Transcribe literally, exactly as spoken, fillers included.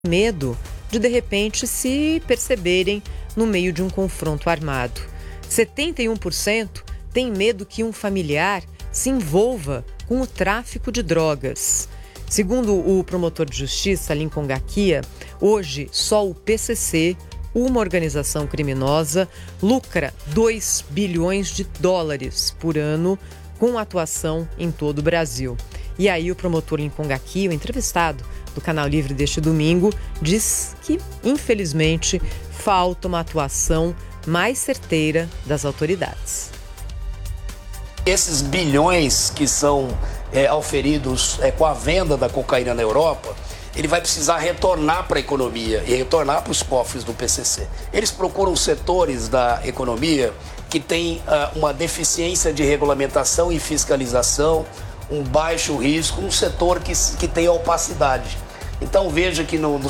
medo de, de repente, se perceberem no meio de um confronto armado. setenta e um por cento tem medo que um familiar se envolva com o tráfico de drogas. Segundo o promotor de justiça, Lincoln Gakia, hoje só o P C C, uma organização criminosa, lucra dois bilhões de dólares por ano com atuação em todo o Brasil. E aí o promotor Lincoln Gakia, o entrevistado do Canal Livre deste domingo, diz que, infelizmente, falta uma atuação mais certeira das autoridades. Esses bilhões que são é, auferidos é, com a venda da cocaína na Europa, ele vai precisar retornar para a economia e retornar para os cofres do P C C. Eles procuram setores da economia que têm uh, uma deficiência de regulamentação e fiscalização, um baixo risco, um setor que, que tem opacidade. Então veja que no, no